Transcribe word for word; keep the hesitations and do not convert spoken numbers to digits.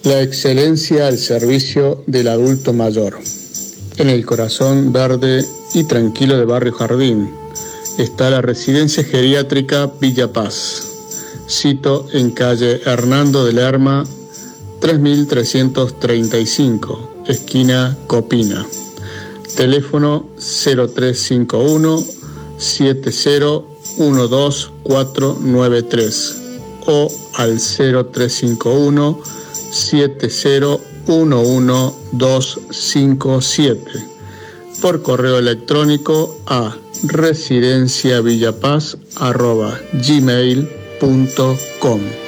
La excelencia al servicio del adulto mayor. En el corazón verde y tranquilo de Barrio Jardín está la residencia geriátrica Villa Paz. Sito en calle Hernando de Lerma, tres mil trescientos treinta y cinco, esquina Copina. Teléfono cero tres cinco uno, siete cero uno dos cuatro nueve tres o al cero tres cinco uno, siete cero uno uno dos cinco siete, por correo electrónico a residenciavillapaz arroba gmail punto com.